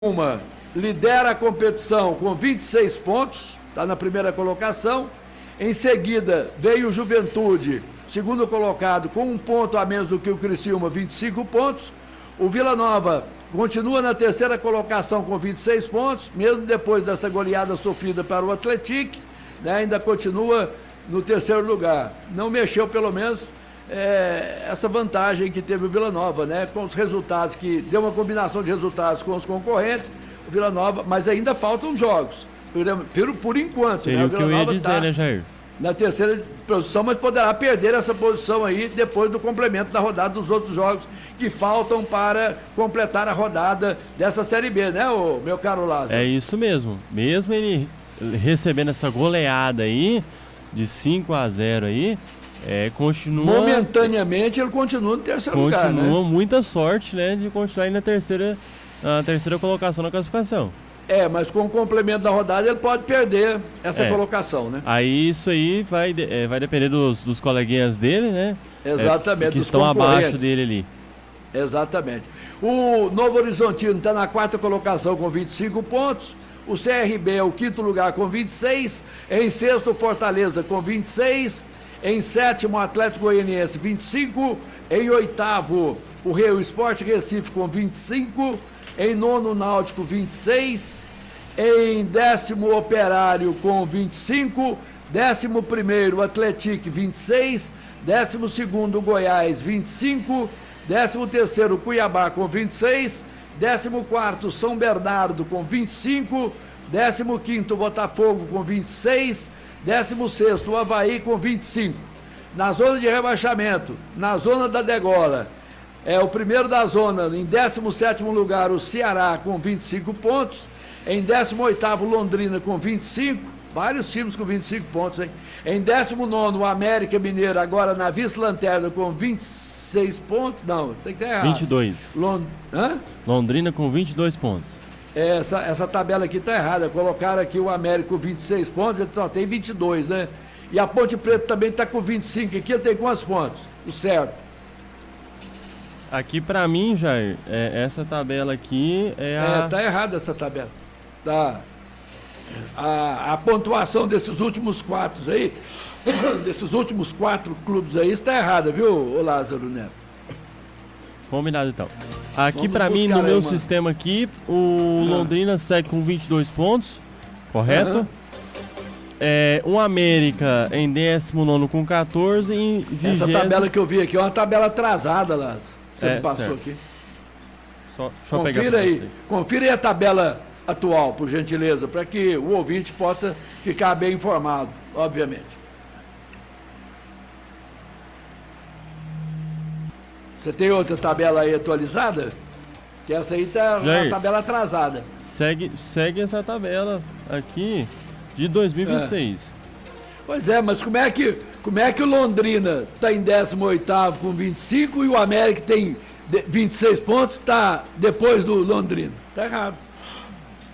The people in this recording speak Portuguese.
Uma lidera a competição com 26 pontos, está na primeira colocação. Em seguida, veio o Juventude, segundo colocado, com 1 ponto a menos do que o Criciúma, 25 pontos. O Vila Nova continua na terceira colocação com 26 pontos, mesmo depois dessa goleada sofrida para o Atlético, né, ainda continua no terceiro lugar. Não mexeu, pelo menos, essa vantagem que teve o Vila Nova, né, com os resultados, que deu uma combinação de resultados com os concorrentes, o Vila Nova, mas ainda faltam jogos, por enquanto. Seria, né, o que eu ia dizer, né, Jair? Na terceira posição, mas poderá perder essa posição aí depois do complemento da rodada dos outros jogos que faltam para completar a rodada dessa Série B, né, meu caro Lázaro? É isso mesmo. Mesmo ele recebendo essa goleada aí, de 5-0 aí, continua... Momentaneamente ele continua no terceiro lugar, né? Continua muita sorte, né, de continuar aí na terceira colocação na classificação. Mas com o complemento da rodada ele pode perder essa colocação, né? Aí isso aí vai depender dos coleguinhas dele, né? Exatamente. Que estão abaixo dele ali. Exatamente. O Novo Horizontino está na quarta colocação com 25 pontos. O CRB é o quinto lugar com 26. Em sexto, Fortaleza com 26. Em sétimo, Atlético Goianiense 25. Em oitavo, o Sport Recife com 25. Em nono, Náutico 26. Em décimo, Operário com 25. 11º, Atlético 26. 12º, Goiás 25. 13º, Cuiabá com 26. 14º, São Bernardo com 25. 15º, Botafogo com 26. 16º, Avaí com 25. Na zona de rebaixamento, na zona da degola, o primeiro da zona, em 17º lugar, o Ceará com 25 pontos. Em 18º, Londrina com 25. Vários times com 25 pontos, hein? Em 19º, o América Mineiro, agora na vice-lanterna com 26 pontos. Não, tem que ter errado. 22. Londrina com 22 pontos. Essa tabela aqui está errada. Colocaram aqui o América com 26 pontos, ele só tem 22, né? E a Ponte Preta também está com 25. Aqui ele tem quantos pontos? O certo. Aqui para mim, Jair, essa tabela aqui tá errada essa tabela. Tá. A pontuação desses últimos 4 aí, desses últimos 4 clubes aí, está errada, viu, Lázaro Neto? Combinado, então. Aqui para mim, no meu sistema aqui, o Londrina segue com 22 pontos, correto? O América em 19º com 14 e 20º... Essa tabela que eu vi aqui é uma tabela atrasada, Lázaro. Você me passou aqui. Deixa eu pegar aí. Confira aí a tabela atual, por gentileza, para que o ouvinte possa ficar bem informado, obviamente. Você tem outra tabela aí atualizada? Que essa aí tá uma tabela atrasada. Segue essa tabela aqui de 2026. Pois mas como é que o Londrina está em 18º com 25 e o América tem 26 pontos, está depois do Londrina? Está errado.